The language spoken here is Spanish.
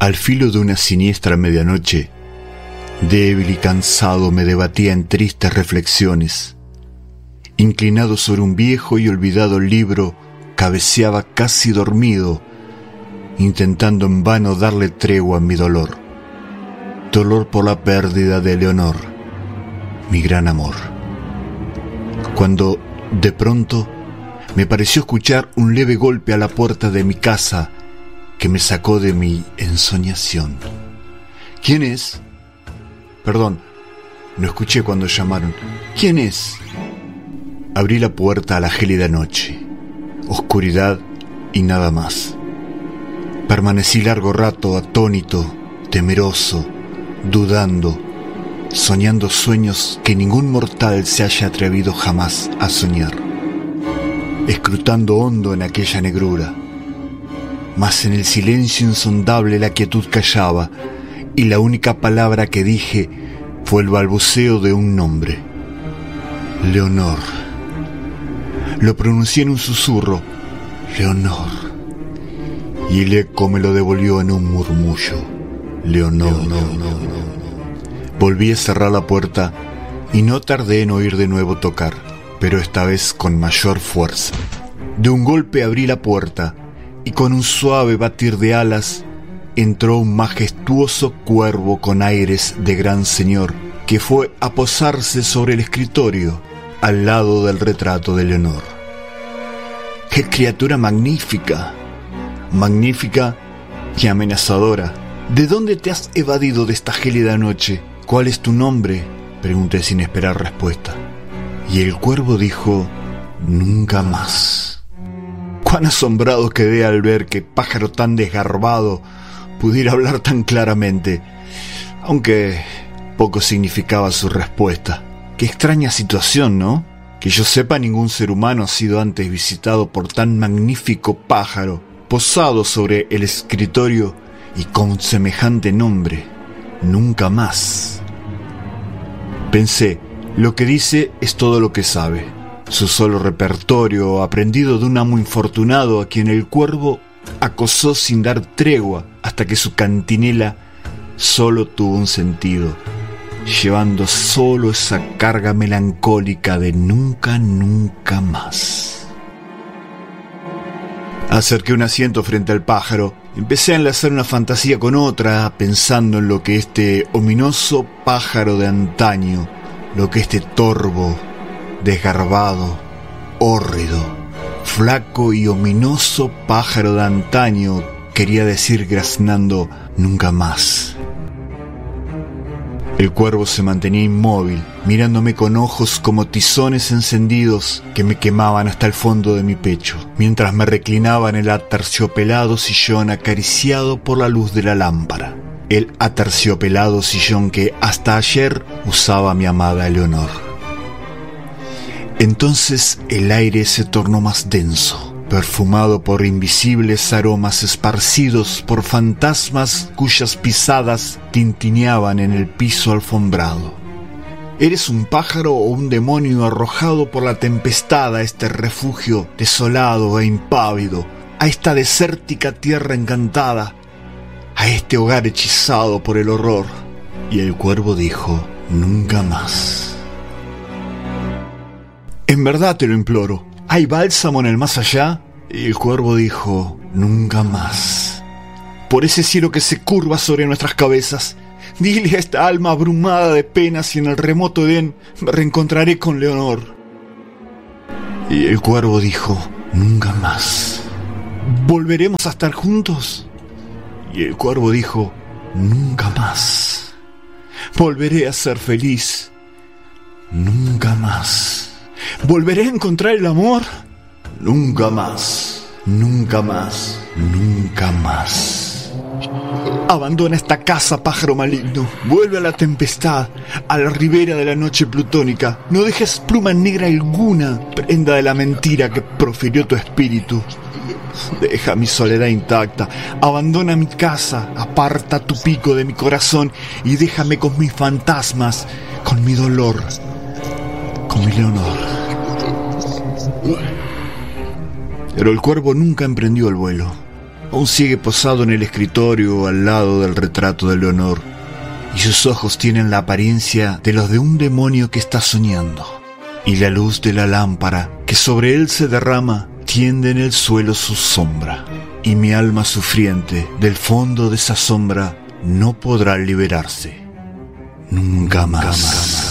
Al filo de una siniestra medianoche, débil y cansado, me debatía en tristes reflexiones. Inclinado sobre un viejo y olvidado libro, cabeceaba casi dormido, intentando en vano darle tregua a mi dolor. Dolor por la pérdida de Leonor, mi gran amor. Cuando, de pronto, me pareció escuchar un leve golpe a la puerta de mi casa que me sacó de mi ensoñación. ¿Quién es? Perdón, no escuché cuando llamaron. ¿Quién es? Abrí la puerta a la gélida noche. Oscuridad y nada más. Permanecí largo rato atónito, temeroso, dudando, soñando sueños que ningún mortal se haya atrevido jamás a soñar. Escrutando hondo en aquella negrura. Mas en el silencio insondable la quietud callaba, y la única palabra que dije fue el balbuceo de un nombre. Leonor. Lo pronuncié en un susurro. Leonor. Y el eco me lo devolvió en un murmullo. Leonor. Volví a cerrar la puerta y no tardé en oír de nuevo tocar, pero esta vez con mayor fuerza. De un golpe abrí la puerta y con un suave batir de alas entró un majestuoso cuervo con aires de gran señor que fue a posarse sobre el escritorio al lado del retrato de Leonor. ¡Qué criatura magnífica! Magnífica y amenazadora. ¿De dónde te has evadido de esta gélida noche? ¿Cuál es tu nombre?, pregunté sin esperar respuesta. Y el cuervo dijo: nunca más. Cuán asombrado quedé al ver que pájaro tan desgarbado pudiera hablar tan claramente, aunque poco significaba su respuesta. Qué extraña situación, ¿no? Que yo sepa, ningún ser humano ha sido antes visitado por tan magnífico pájaro, posado sobre el escritorio y con semejante nombre. Nunca más. Pensé, lo que dice es todo lo que sabe. Su solo repertorio, aprendido de un amo infortunado a quien el cuervo acosó sin dar tregua hasta que su cantinela solo tuvo un sentido, llevando solo esa carga melancólica de nunca, nunca más. Acerqué un asiento frente al pájaro. Empecé a enlazar una fantasía con otra, pensando en lo que este ominoso pájaro de antaño, lo que este torvo, desgarbado, hórrido, flaco y ominoso pájaro de antaño quería decir graznando nunca más. El cuervo se mantenía inmóvil, mirándome con ojos como tizones encendidos que me quemaban hasta el fondo de mi pecho, mientras me reclinaba en el aterciopelado sillón acariciado por la luz de la lámpara. El aterciopelado sillón que hasta ayer usaba mi amada Leonor. Entonces el aire se tornó más denso, perfumado por invisibles aromas esparcidos por fantasmas cuyas pisadas tintineaban en el piso alfombrado. ¿Eres un pájaro o un demonio arrojado por la tempestad a este refugio desolado e impávido, a esta desértica tierra encantada, a este hogar hechizado por el horror? Y el cuervo dijo: nunca más. En verdad te lo imploro, ¿hay bálsamo en el más allá? Y el cuervo dijo: nunca más. Por ese cielo que se curva sobre nuestras cabezas, dile a esta alma abrumada de penas y en el remoto Edén me reencontraré con Leonor. Y el cuervo dijo: nunca más. ¿Volveremos a estar juntos? Y el cuervo dijo: nunca más. Volveré a ser feliz. Nunca más. ¿Volveré a encontrar el amor? Nunca más. Nunca más. Nunca más. Abandona esta casa, pájaro maligno. Vuelve a la tempestad, a la ribera de la noche plutónica. No dejes pluma negra alguna, prenda de la mentira que profirió tu espíritu. Deja mi soledad intacta, abandona mi casa, aparta tu pico de mi corazón y déjame con mis fantasmas, con mi dolor, con mi Leonor. Pero el cuervo nunca emprendió el vuelo. aún sigue posado en el escritorio al lado del retrato de Leonor, y sus ojos tienen la apariencia de los de un demonio que está soñando, y la luz de la lámpara que sobre él se derrama tiende en el suelo su sombra, y mi alma sufriente del fondo de esa sombra no podrá liberarse nunca más.